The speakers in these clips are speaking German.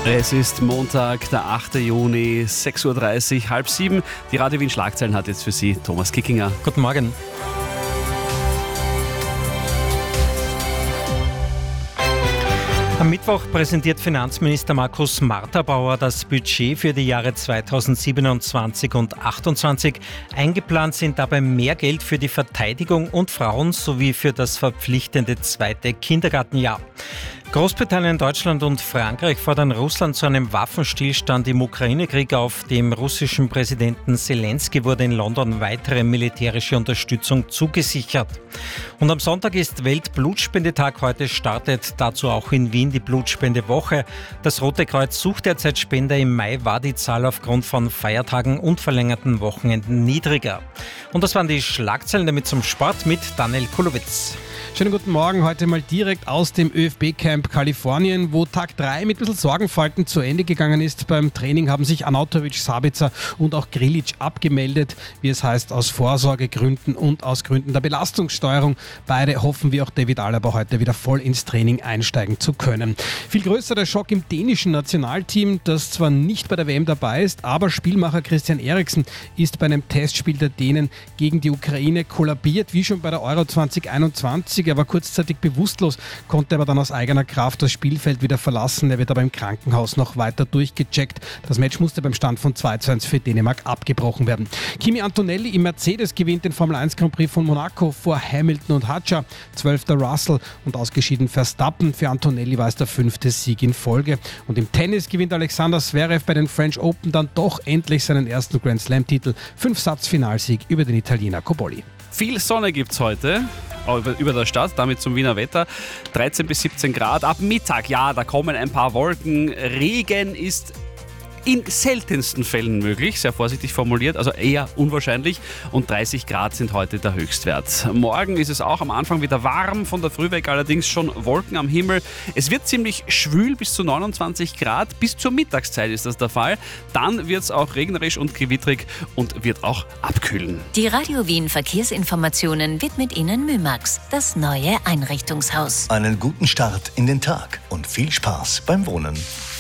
Es ist Montag, der 8. Juni, 6.30 Uhr, 6:30. Die Radio Wien Schlagzeilen hat jetzt für Sie Thomas Kickinger. Guten Morgen. Am Mittwoch präsentiert Finanzminister Markus Marterauer das Budget für die Jahre 2027 und 2028. Eingeplant sind dabei mehr Geld für die Verteidigung und Frauen sowie für das verpflichtende zweite Kindergartenjahr. Großbritannien, Deutschland und Frankreich fordern Russland zu einem Waffenstillstand im Ukraine-Krieg auf. Dem russischen Präsidenten Zelensky wurde in London weitere militärische Unterstützung zugesichert. Und am Sonntag ist Weltblutspendetag. Heute startet dazu auch in Wien die Blutspendewoche. Das Rote Kreuz sucht derzeit Spender. Im Mai war die Zahl aufgrund von Feiertagen und verlängerten Wochenenden niedriger. Und das waren die Schlagzeilen, damit zum Sport mit Daniel Kulowitz. Schönen guten Morgen, heute mal direkt aus dem ÖFB-Camp Kalifornien, wo Tag 3 mit ein bisschen Sorgenfalten zu Ende gegangen ist. Beim Training haben sich Arnautovic, Sabitzer und auch Grilic abgemeldet, wie es heißt, aus Vorsorgegründen und aus Gründen der Belastungssteuerung. Beide hoffen wie auch David Alaba heute wieder voll ins Training einsteigen zu können. Viel größer der Schock im dänischen Nationalteam, das zwar nicht bei der WM dabei ist, aber Spielmacher Christian Eriksen ist bei einem Testspiel der Dänen gegen die Ukraine kollabiert, wie schon bei der Euro 2021. Er war kurzzeitig bewusstlos, konnte aber dann aus eigener Kraft das Spielfeld wieder verlassen. Er wird aber im Krankenhaus noch weiter durchgecheckt. Das Match musste beim Stand von 2:1 für Dänemark abgebrochen werden. Kimi Antonelli im Mercedes gewinnt den Formel 1 Grand Prix von Monaco vor Hamilton und Hadjar. 12. Russell und ausgeschieden Verstappen. Für Antonelli war es der 5. Sieg in Folge. Und im Tennis gewinnt Alexander Zverev bei den French Open dann doch endlich seinen ersten Grand Slam-Titel. 5-Satz-Finalsieg über den Italiener Cobolli. Viel Sonne gibt's heute über der Stadt, damit zum Wiener Wetter. 13 bis 17 Grad. Ab Mittag, ja, da kommen ein paar Wolken. Regen ist in seltensten Fällen möglich, sehr vorsichtig formuliert, also eher unwahrscheinlich. Und 30 Grad sind heute der Höchstwert. Morgen ist es auch am Anfang wieder warm, von der Früh weg allerdings schon Wolken am Himmel. Es wird ziemlich schwül bis zu 29 Grad, bis zur Mittagszeit ist das der Fall. Dann wird es auch regnerisch und gewittrig und wird auch abkühlen. Die Radio Wien Verkehrsinformationen widmet Ihnen Mymax, das neue Einrichtungshaus. Einen guten Start in den Tag und viel Spaß beim Wohnen.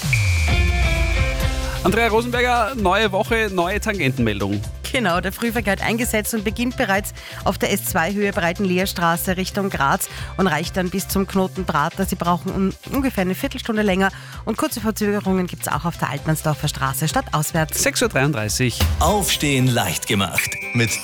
Andrea Rosenberger, neue Woche, neue Tangentenmeldung. Genau, der Frühverkehr hat eingesetzt und beginnt bereits auf der S2-Höhe Breitenleerstraße Richtung Graz und reicht dann bis zum Knoten Prater. Sie brauchen ungefähr eine Viertelstunde länger und kurze Verzögerungen gibt es auch auf der Altmannsdorfer Straße stadtauswärts. 6:33 Uhr. Aufstehen leicht gemacht mit